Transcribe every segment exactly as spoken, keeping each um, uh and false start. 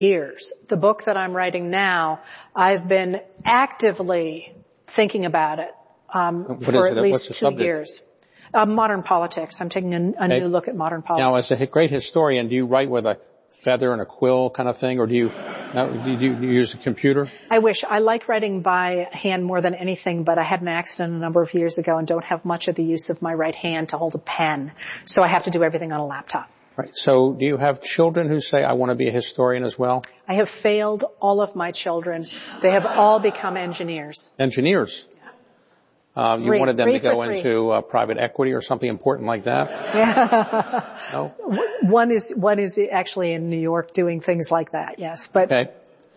years. The book that I'm writing now, I've been actively thinking about it um, for at least two years. Uh, modern politics. I'm taking a, a okay. new look at modern politics. Now, as a great historian, do you write with a feather and a quill kind of thing, or do you, do you, do you use a computer? I wish. I like writing by hand more than anything, but I had an accident a number of years ago and don't have much of the use of my right hand to hold a pen, so I have to do everything on a laptop. Right. So do you have children who say, I want to be a historian as well? I have failed all of my children. They have all become engineers. Engineers? Uh, you three, wanted them to go three. into uh, private equity or something important like that? Yeah. No? One is, one is actually in New York doing things like that, yes. But okay.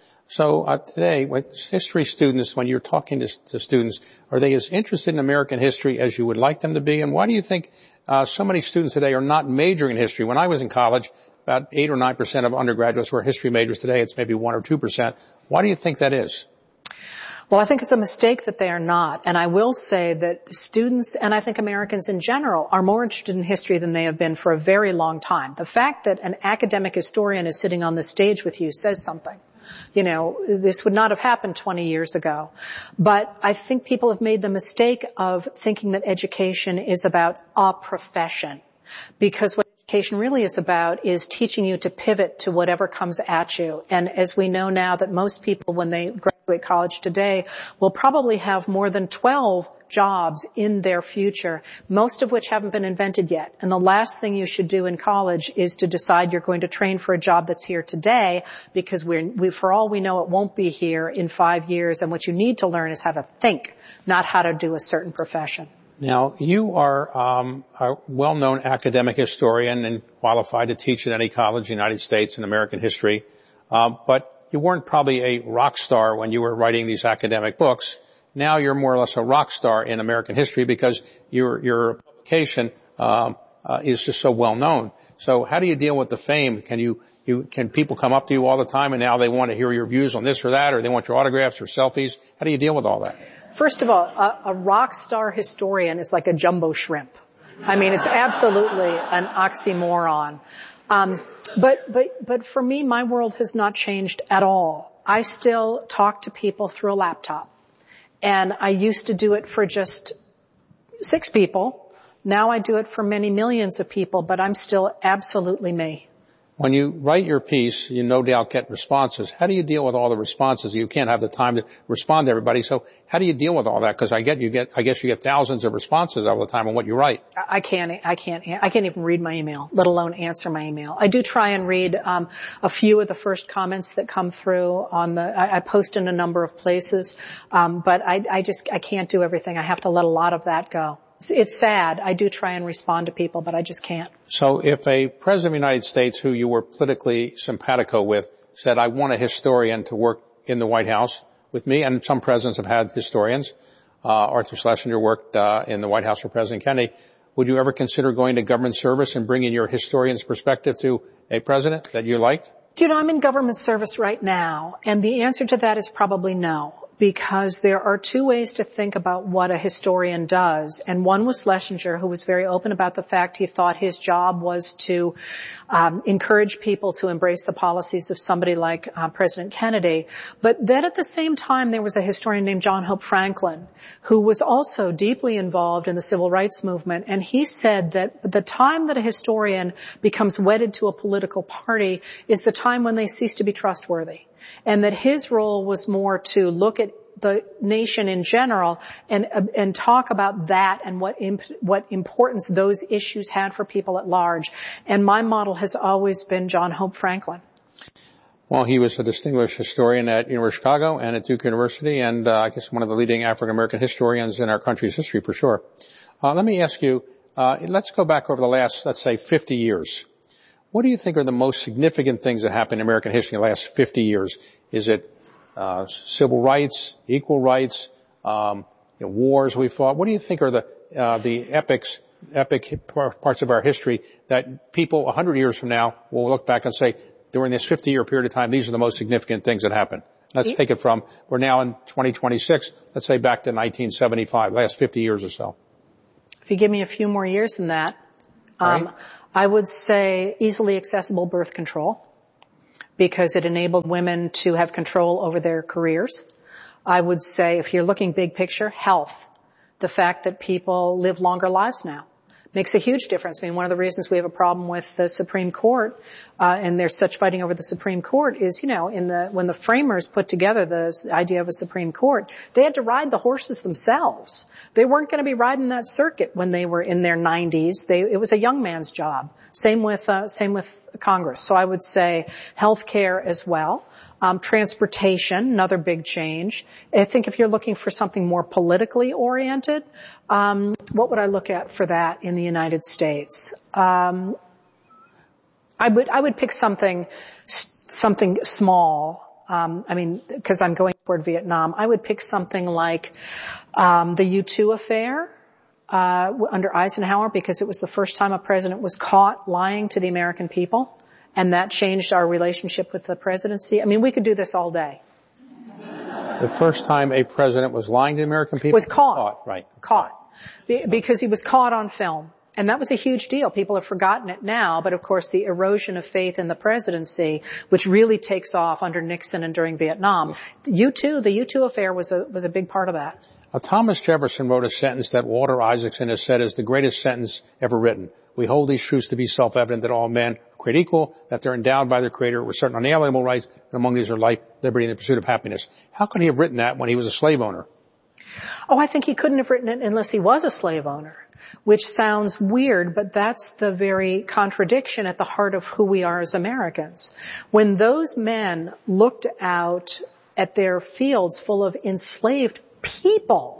So uh, today, when history students, when you're talking to, to students, are they as interested in American history as you would like them to be? And why do you think uh, so many students today are not majoring in history? When I was in college, about eight or nine percent of undergraduates were history majors. Today, it's maybe one or two percent. Why do you think that is? Well, I think it's a mistake that they are not. And I will say that students, and I think Americans in general, are more interested in history than they have been for a very long time. The fact that an academic historian is sitting on the stage with you says something. You know, this would not have happened twenty years ago. But I think people have made the mistake of thinking that education is about a profession. Because what education really is about is teaching you to pivot to whatever comes at you. And as we know now that most people, when they graduate college today, will probably have more than twelve jobs in their future, most of which haven't been invented yet. And the last thing you should do in college is to decide you're going to train for a job that's here today, because we're, we, for all we know, it won't be here in five years. And what you need to learn is how to think, not how to do a certain profession. Now, you are um, a well-known academic historian and qualified to teach at any college in the United States in American history, uh, but you weren't probably a rock star when you were writing these academic books. Now you're more or less a rock star in American history because your your publication um, uh, is just so well known. So how do you deal with the fame? Can you you can people come up to you all the time and now they want to hear your views on this or that, or they want your autographs or selfies? How do you deal with all that? First of all, a, a rock star historian is like a jumbo shrimp. I mean, it's absolutely an oxymoron. Um, but but but for me, my world has not changed at all. I still talk to people through a laptop. And I used to do it for just six people. Now I do it for many millions of people, but I'm still absolutely me. When you write your piece, you no doubt get responses. How do you deal with all the responses? You can't have the time to respond to everybody. So how do you deal with all that? Because I get you get, I guess you get thousands of responses all the time on what you write. I can't, I can't, I can't even read my email, let alone answer my email. I do try and read um, a few of the first comments that come through on the. I, I post in a number of places, um, but I, I just I can't do everything. I have to let a lot of that go. It's sad. I do try and respond to people, but I just can't. So if a president of the United States who you were politically simpatico with said, I want a historian to work in the White House with me, and some presidents have had historians, uh, Arthur Schlesinger worked uh, in the White House for President Kennedy, would you ever consider going to government service and bringing your historian's perspective to a president that you liked? Do you know, I'm in government service right now, and the answer to that is probably no. Because there are two ways to think about what a historian does. And one was Schlesinger, who was very open about the fact he thought his job was to um, encourage people to embrace the policies of somebody like uh, President Kennedy. But then at the same time, there was a historian named John Hope Franklin, who was also deeply involved in the civil rights movement. And he said that the time that a historian becomes wedded to a political party is the time when they cease to be trustworthy. And that his role was more to look at the nation in general and uh, and talk about that and what imp- what importance those issues had for people at large. And my model has always been John Hope Franklin. Well, he was a distinguished historian at University of Chicago and at Duke University, and uh, I guess one of the leading African-American historians in our country's history for sure. Uh, let me ask you, uh, let's go back over the last, let's say, fifty years. What do you think are the most significant things that happened in American history in the last fifty years? Is it uh civil rights, equal rights, um you know, wars we fought? What do you think are the uh the epics, epic parts of our history that people a hundred years from now will look back and say, during this fifty-year period of time, these are the most significant things that happened? Let's take it from, we're now in twenty twenty-six, let's say back to nineteen seventy-five, last fifty years or so. If you give me a few more years than that, um, right. I would say easily accessible birth control. because it enabled women to have control over their careers. I would say, if you're looking big picture, health. The fact that people live longer lives now makes a huge difference. I mean, one of the reasons we have a problem with the Supreme Court, uh, and there's such fighting over the Supreme Court is, you know, in the, when the framers put together the idea of a Supreme Court, they had to ride the horses themselves. They weren't going to be riding that circuit when they were in their nineties. They, it was a young man's job. Same with, uh, same with Congress. So I would say healthcare as well. Um, transportation, another big change. I think if you're looking for something more politically oriented, um, what would I look at for that in the United States? Um, I would I would pick something something small. Um, I mean, because I'm going toward Vietnam, I would pick something like um, the U two affair uh, under Eisenhower, because it was the first time a president was caught lying to the American people. And that changed our relationship with the presidency. I mean, we could do this all day. The first time a president was lying to the American people? Was caught. Caught, right. Caught. Be- because he was caught on film. And that was a huge deal. People have forgotten it now, but of course the erosion of faith in the presidency, which really takes off under Nixon and during Vietnam. U two, the U two affair was a, was a big part of that. Now, Thomas Jefferson wrote a sentence that Walter Isaacson has said is the greatest sentence ever written. We hold these truths to be self-evident that all men are created equal, that they're endowed by their Creator with certain unalienable rights, and among these are life, liberty, and the pursuit of happiness. How could he have written that when he was a slave owner? Oh, I think he couldn't have written it unless he was a slave owner, which sounds weird, but that's the very contradiction at the heart of who we are as Americans. When those men looked out at their fields full of enslaved people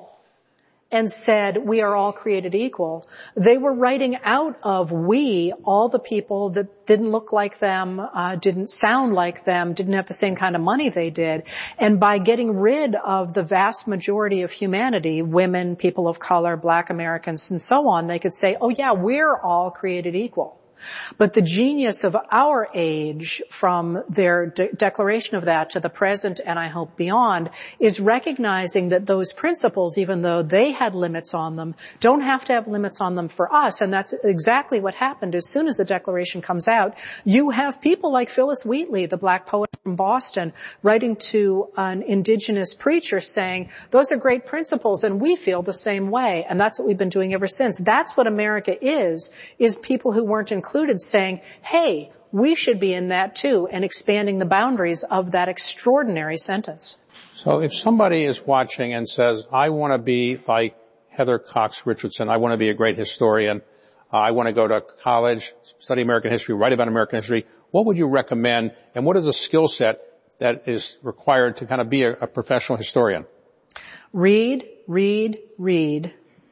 and said, we are all created equal, they were writing out of we all the people that didn't look like them, uh, didn't sound like them, didn't have the same kind of money they did. And by getting rid of the vast majority of humanity, women, people of color, black Americans, and so on, they could say, oh yeah, we're all created equal. But the genius of our age, from their de- declaration of that to the present and I hope beyond, is recognizing that those principles, even though they had limits on them, don't have to have limits on them for us. And that's exactly what happened. As soon as the Declaration comes out, you have people like Phyllis Wheatley, the black poet from Boston, writing to an indigenous preacher saying, those are great principles and we feel the same way. And that's what we've been doing ever since. That's what America is, is people who weren't included saying, hey, we should be in that too, and expanding the boundaries of that extraordinary sentence. So if somebody is watching and says, I want to be like Heather Cox Richardson, I want to be a great historian, uh, I want to go to college, study American history, write about American history, what would you recommend, and what is a skill set that is required to kind of be a, a professional historian? Read, read, read.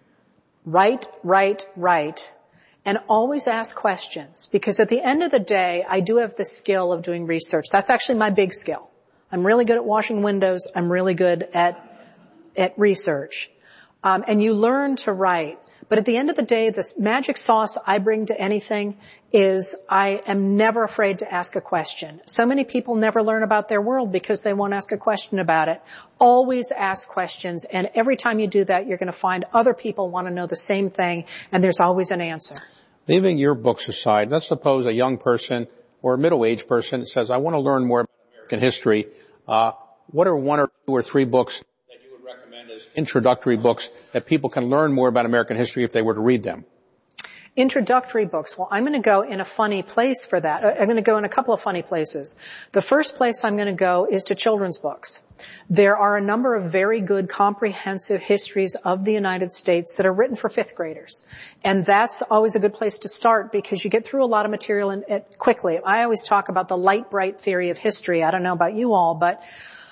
Write, write, write. And always ask questions, because at the end of the day, I do have the skill of doing research. That's actually my big skill. I'm really good at washing windows. I'm really good at at research. Um, and you learn to write. But at the end of the day, the magic sauce I bring to anything is I am never afraid to ask a question. So many people never learn about their world because they won't ask a question about it. Always ask questions, and every time you do that, you're going to find other people want to know the same thing, and there's always an answer. Leaving your books aside, let's suppose a young person or a middle-aged person says, I want to learn more about American history. Uh, what are one or two or three books that you would recommend as introductory books that people can learn more about American history if they were to read them? Introductory books. Well, I'm going to go in a funny place for that. I'm going to go in a couple of funny places. The first place I'm going to go is to children's books. There are a number of very good comprehensive histories of the United States that are written for fifth graders. And that's always a good place to start because you get through a lot of material in, it quickly. I always talk about the light bright theory of history. I don't know about you all, but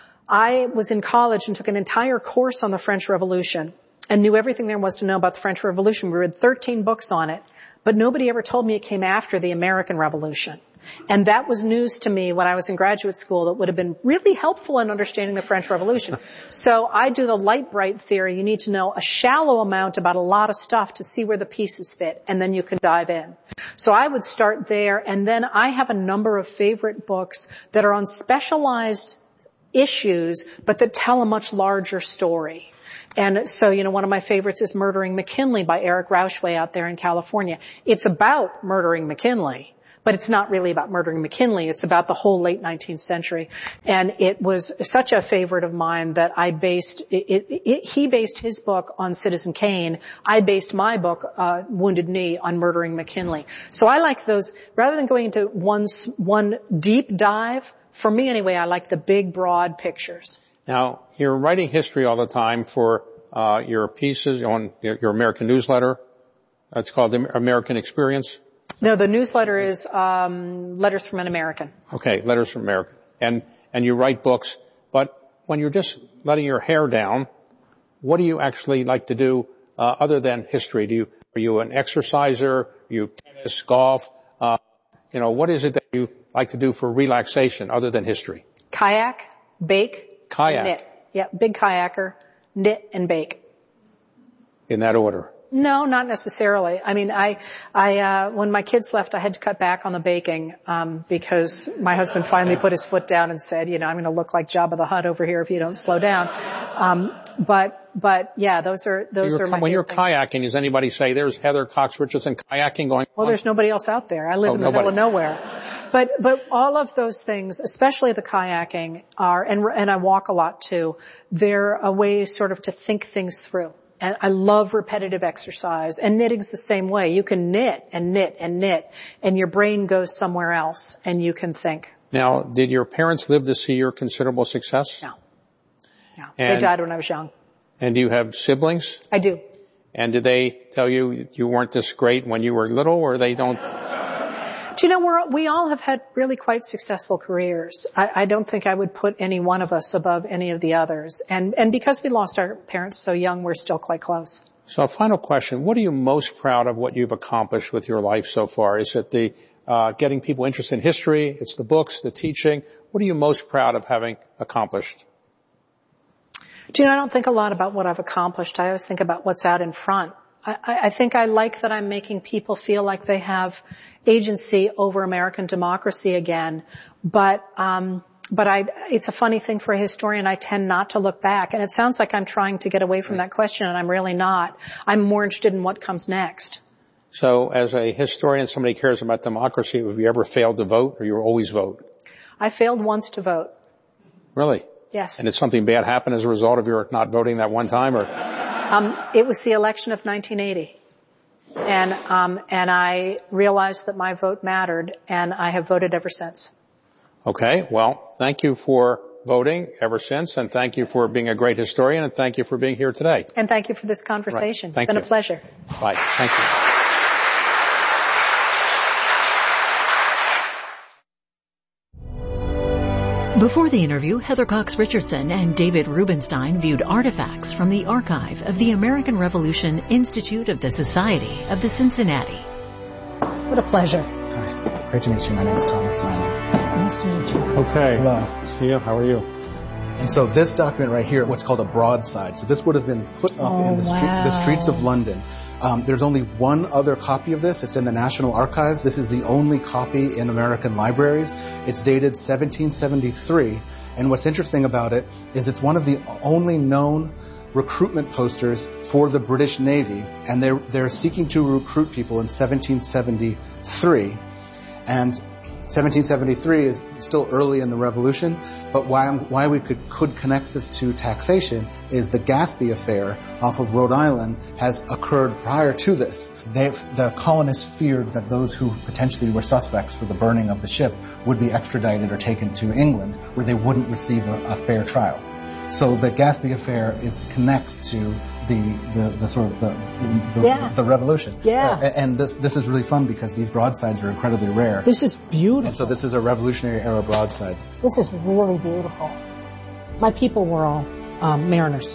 I was in college and took an entire course on the French Revolution and knew everything there was to know about the French Revolution. We read thirteen books on it, but nobody ever told me it came after the American Revolution. And that was news to me when I was in graduate school that would have been really helpful in understanding the French Revolution. So I do the light bright theory. You need to know a shallow amount about a lot of stuff to see where the pieces fit, and then you can dive in. So I would start there, and then I have a number of favorite books that are on specialized issues, but that tell a much larger story. And so, you know, one of my favorites is Murdering McKinley by Eric Rauchway out there in California. It's about murdering McKinley, But it's not really about murdering McKinley. It's about the whole late nineteenth century. And it was such a favorite of mine that I based, it, it, it, he based his book on Citizen Kane. I based my book, uh, Wounded Knee, on murdering McKinley. So I like those, rather than going into one, one deep dive, for me anyway, I like the big, broad pictures. Now, you're writing history all the time for, uh, your pieces on your, your American newsletter. It's called the American Experience. No, the newsletter is um Letters from an American. Okay, Letters from American. And and you write books, but when you're just letting your hair down, what do you actually like to do uh, other than history? Do you are you an exerciser? You tennis, golf? Uh, you know, what is it that you like to do for relaxation other than history? Kayak, bake, kayak, knit. Yeah, big kayaker, knit and bake. In that order. No, not necessarily. I mean, I, I, uh, when my kids left, I had to cut back on the baking, um, because my husband finally put his foot down and said, you know, I'm going to look like Jabba the Hutt over here if you don't slow down. Um, but, but yeah, those are, those you're, are my When you're things. kayaking, does anybody say there's Heather Cox Richardson kayaking going Well, on? there's nobody else out there. I live oh, in the nobody. middle of nowhere. But, but all of those things, especially the kayaking are, and, and I walk a lot too, they're a way sort of to think things through. And I love repetitive exercise, and knitting's the same way. You can knit and knit and knit, and your brain goes somewhere else, and you can think. Now, did your parents live to see your considerable success? No. No. And, they died when I was young. And do you have siblings? I do. And did they tell you you weren't this great when you were little, or they don't? Do you know, we're, we all have had really quite successful careers. I, I don't think I would put any one of us above any of the others. And, and because we lost our parents so young, we're still quite close. So a final question. What are you most proud of what you've accomplished with your life so far? Is it the, uh, getting people interested in history? It's the books, the teaching? What are you most proud of having accomplished? Do you know, I don't think a lot about what I've accomplished. I always think about what's out in front. I, I think I like that I'm making people feel like they have agency over American democracy again. But, um, but I, it's a funny thing for a historian. I tend not to look back. And it sounds like I'm trying to get away from that question, and I'm really not. I'm more interested in what comes next. So as a historian, somebody cares about democracy. Have you ever failed to vote, or you always vote? I failed once to vote. Really? Yes. And did something bad happen as a result of your not voting that one time, or? Um, it was the election of nineteen eighty. And, um, and I realized that my vote mattered, and I have voted ever since. Okay. Well, thank you for voting ever since, and thank you for being a great historian, and thank you for being here today. And thank you for this conversation. Right. Thank it's been you. a pleasure. Bye. Thank you. Before the interview, Heather Cox Richardson and David Rubenstein viewed artifacts from the archive of the American Revolution Institute of the Society of the Cincinnati. What a pleasure. Hi. Great to meet you. My name is Thomas Simon. Nice to meet you. Okay. Hello. See you. How are you? And so this document right here, what's called a broadside. So this would have been put up Oh, in the, street, wow. the streets of London. Um, there's only one other copy of this. It's in the National Archives. This is the only copy in American libraries. It's dated seventeen seventy-three. And what's interesting about it is it's one of the only known recruitment posters for the British Navy. And they're, they're seeking to recruit people in seventeen seventy-three. And seventeen seventy-three is still early in the Revolution, but why, why we could, could connect this to taxation is the Gaspee affair off of Rhode Island has occurred prior to this. They, the colonists feared that those who potentially were suspects for the burning of the ship would be extradited or taken to England, where they wouldn't receive a, a fair trial. So the Gaspee affair is connects to the, the, the sort of the, the, Yeah. the revolution. Yeah. Uh, and this, this is really fun because these broadsides are incredibly rare. This is beautiful. And so this is a Revolutionary Era broadside. This is really beautiful. My people were all um, mariners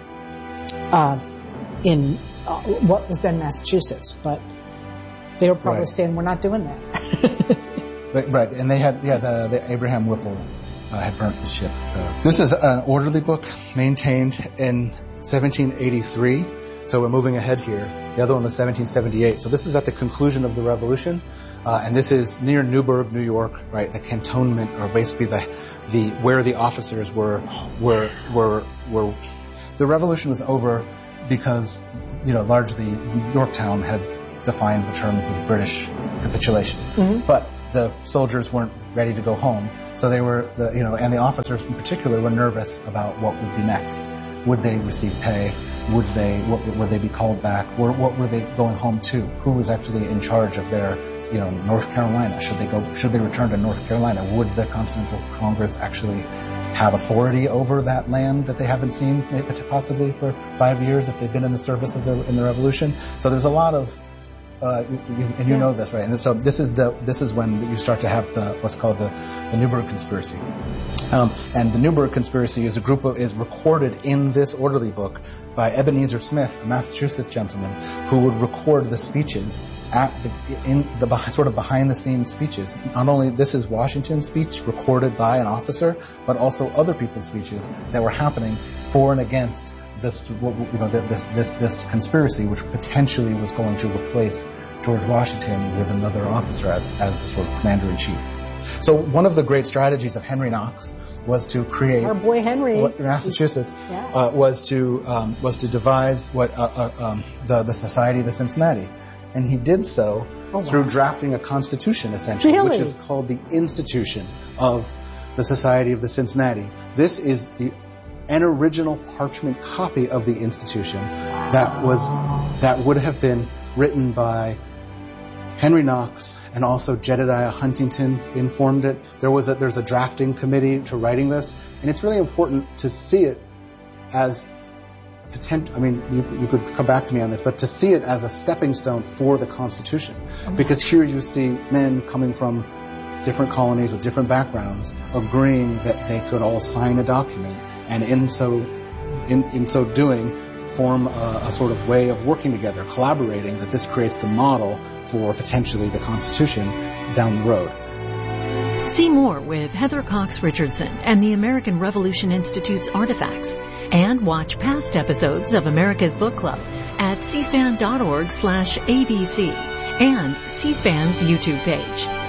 uh, in uh, what was then Massachusetts, but they were probably Right. saying, we're not doing that. Right, right. And they had, yeah, the, the Abraham Whipple uh, had burnt the ship. Uh, this is an orderly book maintained in seventeen eighty-three. So we're moving ahead here. The other one was seventeen seventy-eight. So this is at the conclusion of the Revolution. Uh, and this is near Newburgh, New York, right? The cantonment, or basically the, the, where the officers were, were, were, were, the Revolution was over because, you know, largely Yorktown had defined the terms of British capitulation. Mm-hmm. But the soldiers weren't ready to go home. So they were, the, you know, and the officers in particular were nervous about what would be next. Would they receive pay? Would they, what, would they be called back? Or what were they going home to? Who was actually in charge of their, you know, North Carolina? Should they go, should they return to North Carolina? Would the Continental Congress actually have authority over that land that they haven't seen maybe possibly for five years if they've been in the service of the, in the revolution? So there's a lot of, Uh, you, and you know this, right? And so this is the this is when you start to have the what's called the, the Newburgh Conspiracy. Um, and the Newburgh Conspiracy is a group of is recorded in this orderly book by Ebenezer Smith, a Massachusetts gentleman, who would record the speeches at the, in the sort of behind the scenes speeches. Not only this is Washington's speech recorded by an officer, but also other people's speeches that were happening for and against this, you know, this, this, this conspiracy, which potentially was going to replace George Washington with another officer as, as the sort of commander-in-chief. So one of the great strategies of Henry Knox was to create... Our boy Henry. What, Massachusetts, yeah. uh, was to, um, was to devise what, uh, uh, um, the, the Society of the Cincinnati. And he did so oh, wow. through drafting a constitution, essentially, really? which is called the Institution of the Society of the Cincinnati. This is the an original parchment copy of the Institution that was that would have been written by Henry Knox, and also Jedediah Huntington informed it. There was a, there's a drafting committee to writing this, and it's really important to see it as potential. I mean, you, you could come back to me on this, but to see it as a stepping stone for the Constitution, because here you see men coming from different colonies with different backgrounds agreeing that they could all sign a document, and in so in, in so doing form a, a sort of way of working together, collaborating, that this creates the model for potentially the Constitution down the road. See more with Heather Cox Richardson and the American Revolution Institute's artifacts, and watch past episodes of America's Book Club at c span dot org slash A B C and C-SPAN's YouTube page.